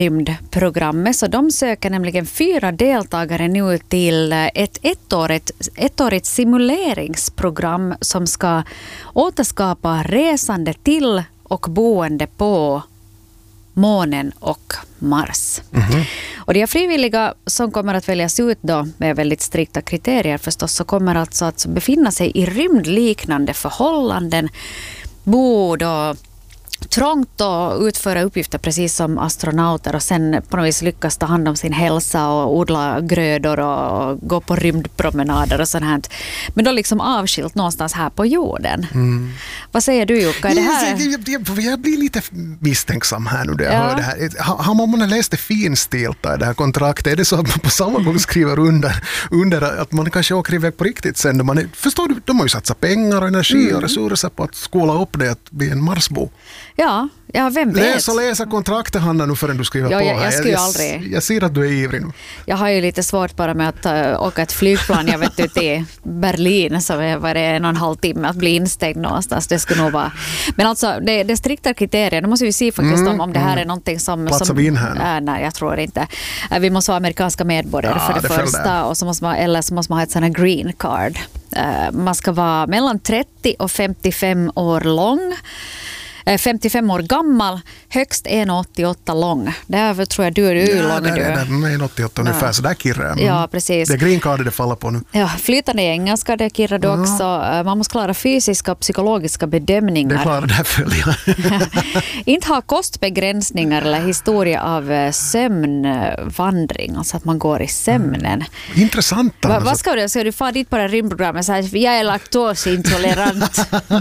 rymdprogrammet, så de söker nämligen 4 deltagare nu till ett ettårigt simuleringsprogram som ska återskapa resande till och boende på månen och Mars. Och de frivilliga som kommer att väljas ut då med väldigt strikta kriterier förstås, så kommer alltså att befinna sig i rymdliknande förhållanden, bo då trångt och utföra uppgifter precis som astronauter och sen på något vis lyckas ta hand om sin hälsa och odla grödor och gå på rymdpromenader och sånt här. Men då liksom avskilt någonstans här på jorden. Vad säger du, Jukka? Är det här... Jag blir lite misstänksam här nu när jag hör det här. Har man läst det finstilt i det här kontraktet? Är det så att man på samma gång skriver under att man kanske åker iväg på riktigt sen? Förstår du, de har ju satsat pengar och energi och resurser på att skola upp det att bli en Marsbo. Ja, vem vet? Läsa kontraktet, Hanna, nu förrän du skriver på här. Jag skulle aldrig. Jag ser att du är ivrig nu. Jag har ju lite svårt bara med att åka ett flygplan. Jag vet inte, till Berlin så var det 1,5 timme att bli instängd någonstans. Det skulle nog vara. Men alltså, det strikta kriterier, då måste vi se faktiskt om det här är någonting som... Platsar vi in här? Nej, jag tror inte. Vi måste vara amerikanska medborgare för det första. Och så måste man ha ett sånt här green card. Man ska vara mellan 30 och 55 år lång. 55 år gammal, högst 1,88 lång. Där tror jag du är lång. Det är 1,88 ungefär, så där kirrar. Ja, precis. Det är green card det faller på nu. Ja, flytande i engelska, det kirrar du också. Man måste klara fysiska och psykologiska bedömningar. Det klarar det följa. Inte ha kostbegränsningar eller historia av sömnvandring, alltså att man går i sömnen. Intressant. Vad ska du? Ska du få dit på det rymdprogrammet så här, jag är laktosintolerant.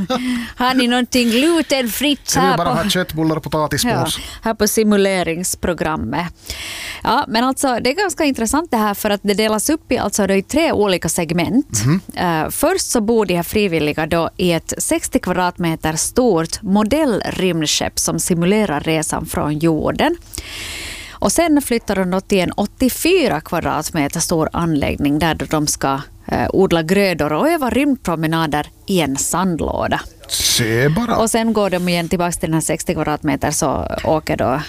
Har ni någonting glutenfritt? Kan vi bara ha köttbullar och potatismos? Ja, här på simuleringsprogrammet. Ja, men alltså det är ganska intressant det här för att det delas upp i 3 olika segment. Först så bor de här frivilliga då i ett 60 kvadratmeter stort modellrymdskepp som simulerar resan från jorden. Och sen flyttar de då till en 84 kvadratmeter stor anläggning där de ska odla grödor och öva rymdpromenader i en sandlåda. Se bara. Och sen går de igen tillbaka till den här 60 kvadratmeter så åker då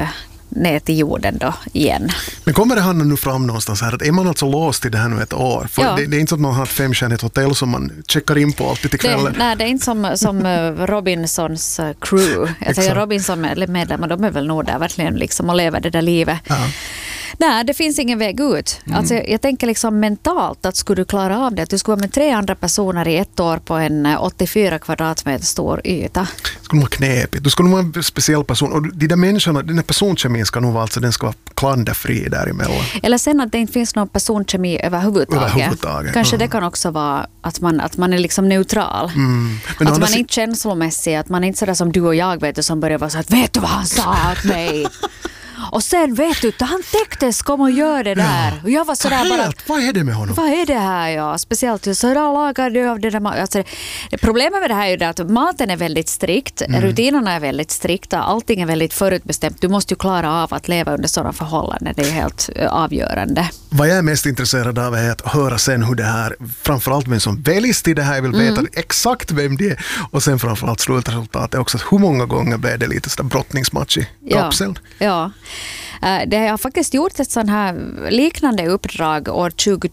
ner till jorden då igen. Men kommer det Hanna nu fram någonstans här att är man alltså låst i det här nu ett år? För det är inte så att man har ett 5-stjärnigt hotell som man checkar in på alltid till kvällen. Nej, det är inte som Robinsons crew. Alltså Robinson-medlemmar, de är väl nog där verkligen liksom och lever det där livet. Ja. Nej, det finns ingen väg ut. Alltså, jag tänker liksom mentalt att skulle du klara av det, att du skulle vara med 3 andra personer i ett år på en 84 kvadratmeter stor yta. Det skulle vara knepigt. Du skulle vara en speciell person. Och de där människorna, den här personkemin ska nog vara, alltså, den ska vara klanderfri däremellan. Eller sen att det inte finns någon personkemi överhuvudtaget. Kanske det kan också vara att man är liksom neutral. Men att man är inte känslomässig, att man är inte sådär som du och jag vet som börjar vara så att vet du vad han sa åt mig? Och sen vet du, han täcktes kom och gör det där. Och jag var sådär bara... Vad är det med honom? Vad är det här, ja? Speciellt så där lagar du av det där... Alltså, problemet med det här är ju det att maten är väldigt strikt. Rutinerna är väldigt strikta. Allting är väldigt förutbestämt. Du måste ju klara av att leva under sådana förhållanden. Det är helt avgörande. Vad jag är mest intresserad av är att höra sen hur det här, framförallt vem som väljs till det här, jag vill veta exakt vem det är. Och sen framförallt slutresultatet också. Hur många gånger blev det lite sådär brottningsmatch i kapseln? Ja. Det har faktiskt gjort ett sån här liknande uppdrag år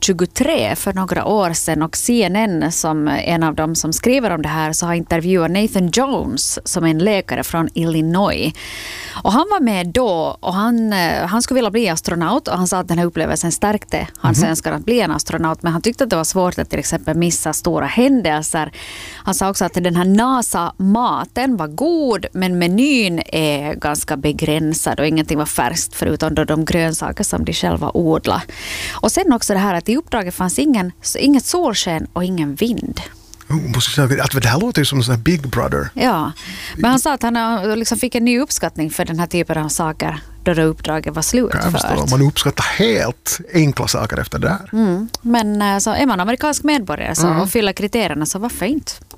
2023 för några år sedan och CNN som en av dem som skriver om det här så har intervjuat Nathan Jones som är en läkare från Illinois. Och han var med då och han skulle vilja bli astronaut och han sa att den här upplevelsen stärkte hans önskan att bli en astronaut, men han tyckte att det var svårt att till exempel missa stora händelser. Han sa också att den här NASA-maten var god men menyn är ganska begränsad och ingenting var färskt förutom då de grönsaker som de själva odlar. Och sen också det här att i uppdraget fanns inget solsken och ingen vind. Att det här låter ju som en sån här Big Brother. Ja, men han sa att han liksom fick en ny uppskattning för den här typen av saker då det uppdraget var slutfört. Man uppskattar helt enkla saker efter det här. Men så är man amerikansk medborgare så och fyller kriterierna så varför inte?